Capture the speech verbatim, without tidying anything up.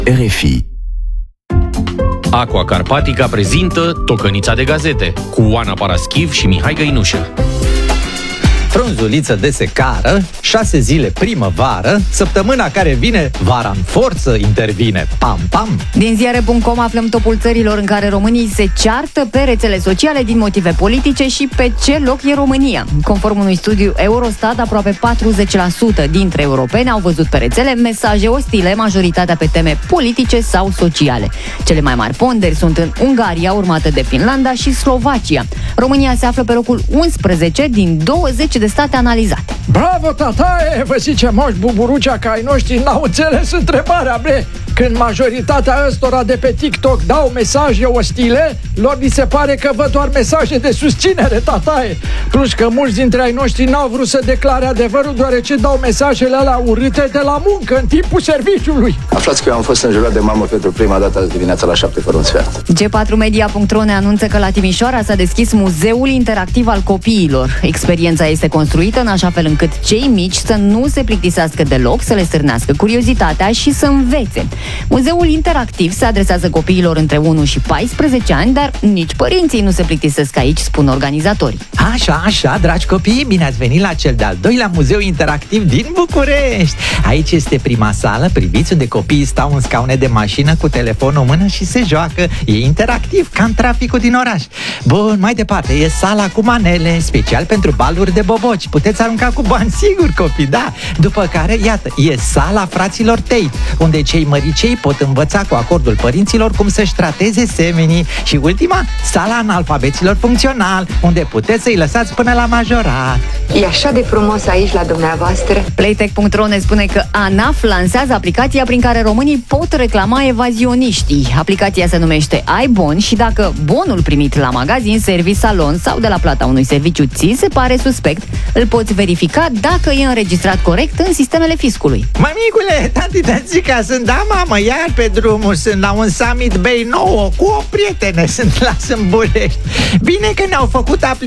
R F I. Aqua Carpatica prezintă Tocănița de gazete cu Oana Paraschiv și Mihai Găinușă. Frunzuliță de secară, șase zile primăvară, săptămâna care vine, vara în forță intervine. Pam, pam! Din ziare punct com aflăm topul țărilor în care românii se ceartă pe rețele sociale din motive politice și pe ce loc e România. Conform unui studiu Eurostat, aproape patruzeci la sută dintre europeni au văzut pe rețele mesaje ostile, majoritatea pe teme politice sau sociale. Cele mai mari ponderi sunt în Ungaria, urmată de Finlanda și Slovacia. România se află pe locul unsprezece din douăzeci de state analizate. Bravo, tataie! Vă zice moș buburucea că ai noștri n-au înțeles întrebarea, bre! Când majoritatea ăstora de pe TikTok dau mesaje ostile, lor li se pare că văd doar mesaje de susținere, tataie! Plus că mulți dintre ai noștri n-au vrut să declare adevărul, deoarece dau mesajele alea urâte de la muncă, în timpul serviciului. Aflați că eu am fost înjurat de mamă pentru prima dată azi dimineața la șapte fără un sfert. G patru media punct ro ne anunță că la Timișoara s-a deschis Muzeul Interactiv al Copiilor. Experiența este construită în așa fel încât cei mici să nu se plictisească deloc, să le stârnească curiozitatea și să învețe. Muzeul Interactiv se adresează copiilor între unu și paisprezece ani, dar nici părinții nu se plictisesc aici, spun organizatorii. Așa, așa, dragi copii, bine ați venit la cel de-al doilea Muzeu Interactiv din București. Aici este prima sală, priviți, unde copiii stau în scaune de mașină cu telefonul în mână și se joacă. E interactiv, ca în traficul din oraș. Bun, mai departe, e sala cu manele, special pentru baluri de boboci. Puteți arunca cu bani, sigur, copii, da. După care, iată, e sala fraților Tate, unde cei măricei pot învăța cu acordul părinților cum să-și trateze semenii. Și ultima, sala analfabeților funcțional, unde puteți să-i lăsați până la majorat. E așa de frumos aici la dumneavoastră. Playtech punct ro ne spune că ANAF lansează aplicația prin care românii pot reclama evazioniștii. Aplicația se numește iBon și dacă bonul primit la magazin, service, salon sau de la plata unui serviciu ți se pare suspect, îl poți verifica dacă e înregistrat corect în sistemele fiscului. Mămicule, tanti Tățica, sunt, da, mamă, iar pe drumul, sunt la un summit Bay nouă cu o prietenă, sunt la Sâmbulești. Bine că ne-au făcut aplicația